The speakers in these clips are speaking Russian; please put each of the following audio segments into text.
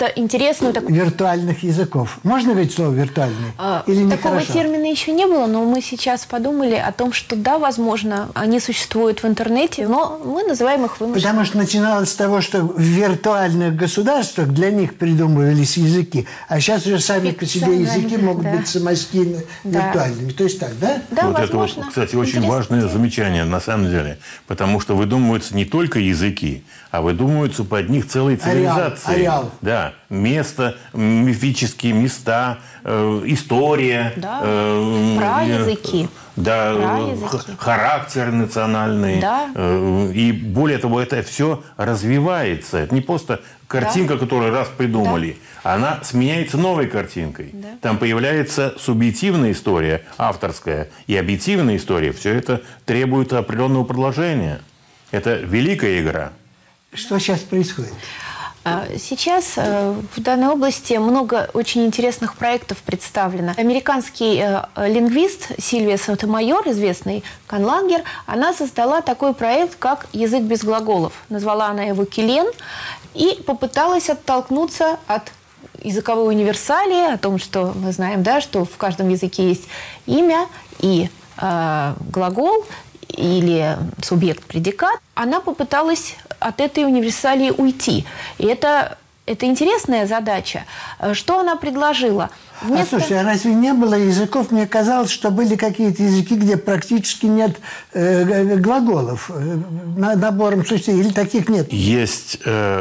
интересную... Виртуальных языков. Можно говорить слово «виртуальный»? Или Такого нехорошо? термина еще не было, но мы сейчас подумали о том, что да, возможно, они существуют в интернете, но мы называем их вымышленными. Потому что начиналось с того, что в виртуальных государствах для них придумывались языки, а сейчас уже сами по себе языки могут быть самостийно виртуальными. То есть так, да? Да, вот возможно. это вот, кстати, очень важное замечание на самом деле, потому что выдумываются не только языки, а выдумываются под них целые цивилизации. Ареал. Да, место, мифические места, история. Да. Праязыки. Да, Праязыки. характер национальный. Да. И более того, это все развивается. Это не просто картинка, которую раз придумали. Она сменяется новой картинкой. Да. Там появляется субъективная история, авторская, и объективная история. Все это требует определенного продолжения. Это великая игра. Что сейчас происходит? Сейчас в данной области много очень интересных проектов представлено. Американский лингвист Сильвия Сотомайор, известный конлангер, она создала такой проект, как «Язык без глаголов». Назвала она его «Килен» и попыталась оттолкнуться от языковой универсалии, о том, что мы знаем, да, что в каждом языке есть имя и глагол, или субъект-предикат, она попыталась от этой универсалии уйти. И это интересная задача. Что она предложила? Слушай, а разве не было языков? Мне казалось, что были какие-то языки, где практически нет глаголов набором существительных, или таких нет? Есть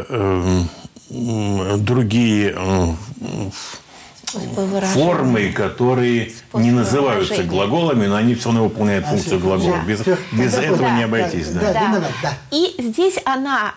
другие формы, которые не называются глаголами, но они все равно выполняют функцию глагола. Без этого не обойтись. И здесь она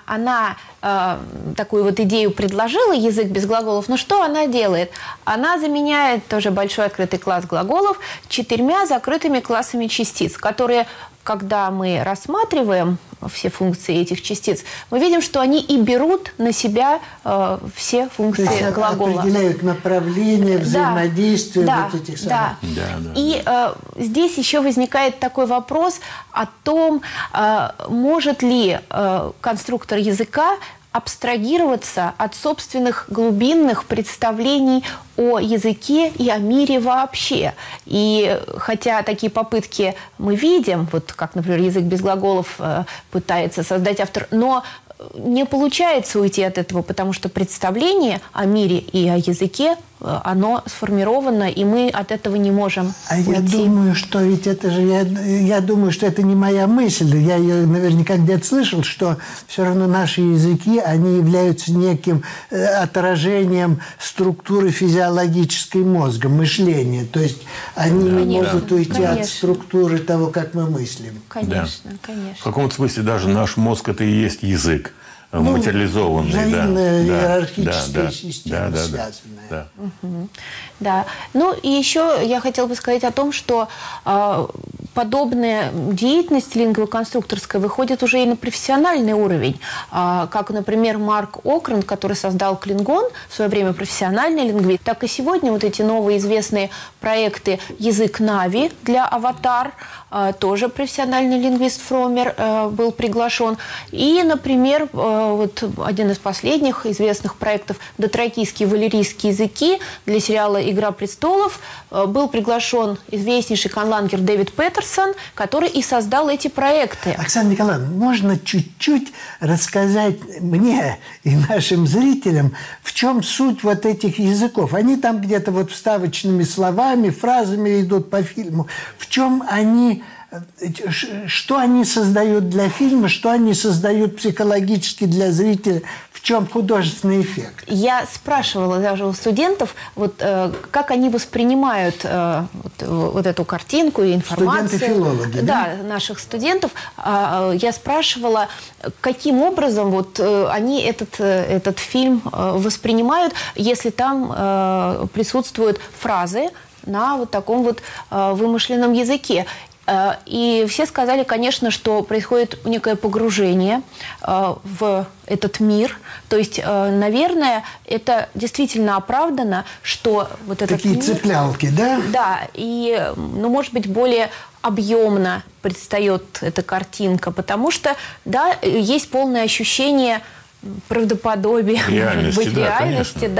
такую вот идею предложила, язык без глаголов. Но что она делает? Она заменяет тоже большой открытый класс глаголов 4 закрытыми классами частиц, которые, когда мы рассматриваем все функции этих частиц, мы видим, что они и берут на себя все функции глагола. Определяют направление взаимодействия вот этих самых. И здесь еще возникает такой вопрос о том, может ли конструктор языка абстрагироваться от собственных глубинных представлений о языке и о мире вообще. И хотя такие попытки мы видим, вот как, например, язык без глаголов пытается создать автор, но не получается уйти от этого, потому что представление о мире и о языке, оно сформировано, и мы от этого не можем уйти. Я думаю, что ведь это же... Я думаю, что это не моя мысль. Я ее наверняка где-то слышал, что все равно наши языки, они являются неким отражением структуры физиологической мозга, мышления. То есть они не могут уйти от структуры того, как мы мыслим. Конечно, конечно. В каком-то смысле даже наш мозг – это и есть язык. Материализованный, иерархическая система связанная. Да. Ну и еще я хотела бы сказать о том, что подобная деятельность лингвоконструкторская выходит уже и на профессиональный уровень. Как, например, Марк Окранд, который создал Клингон, в свое время профессиональный лингвист, так и сегодня вот эти новые известные проекты «Язык Нави» для «Аватар», тоже профессиональный лингвист Фромер был приглашен. И, например, вот один из последних известных проектов «Дотракийские и валерийские языки» для сериала «Игра престолов» был приглашен известнейший конлангер Дэвид Петерсон, который и создал эти проекты. Оксана Николаевна, можно чуть-чуть рассказать мне и нашим зрителям, в чем суть вот этих языков? Они там где-то вот вставочными словами, фразами идут по фильму. В чем они... Что они создают для фильма, что они создают психологически для зрителя, в чем художественный эффект? Я спрашивала даже у студентов, вот, как они воспринимают вот эту картинку и информацию. Студенты-филологи, да? Да, наших студентов. Я спрашивала, каким образом вот, они этот фильм воспринимают, если там присутствуют фразы на вот таком вот вымышленном языке. И все сказали, конечно, что происходит некое погружение в этот мир. То есть, наверное, это действительно оправдано, что вот этот такие мир... цеплялки, да? Да, и, ну, может быть, более объемно предстает эта картинка, потому что, да, есть полное ощущение правдоподобия, реальности, реальности,